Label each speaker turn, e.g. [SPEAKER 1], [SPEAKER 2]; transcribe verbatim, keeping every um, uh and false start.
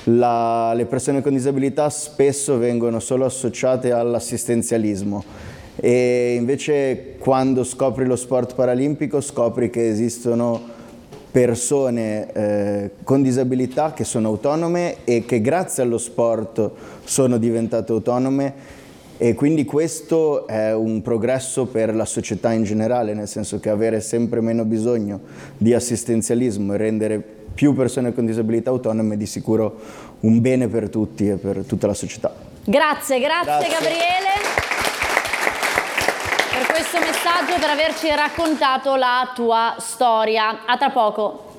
[SPEAKER 1] la, le persone con disabilità spesso vengono solo associate all'assistenzialismo, e invece quando scopri lo sport paralimpico scopri che esistono persone eh, con disabilità che sono autonome e che grazie allo sport sono diventate autonome. E quindi questo è un progresso per la società in generale, nel senso che avere sempre meno bisogno di assistenzialismo e rendere più persone con disabilità autonome è di sicuro un bene per tutti e per tutta la società.
[SPEAKER 2] Grazie, grazie, grazie. Gabriele, per questo messaggio, per averci raccontato la tua storia. A tra poco.